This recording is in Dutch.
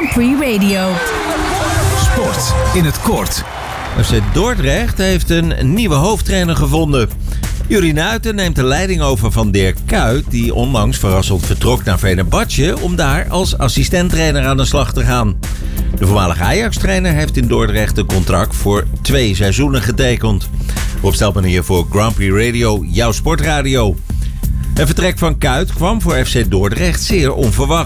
Prix Radio. Sport in het kort. FC Dordrecht heeft een nieuwe hoofdtrainer gevonden. Juri Nuiten neemt de leiding over van Dirk Kuyt, die onlangs verrassend vertrok naar Fenerbahce om daar als assistenttrainer aan de slag te gaan. De voormalige Ajax-trainer heeft in Dordrecht een contract voor 2 seizoenen getekend. Rob Steltman hier voor Grand Prix Radio, jouw sportradio. Het vertrek van Kuyt kwam voor FC Dordrecht zeer onverwacht.